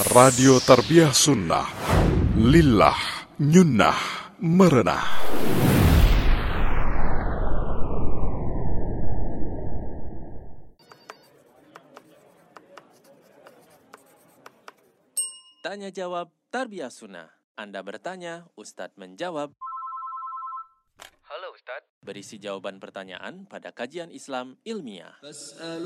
Radio Tarbiyah Sunnah. Lillah, nyunnah, merenah. Tanya jawab Tarbiyah Sunnah. Anda bertanya, Ustadz menjawab. Halo Ustadz. Berisi jawaban pertanyaan pada kajian Islam ilmiah.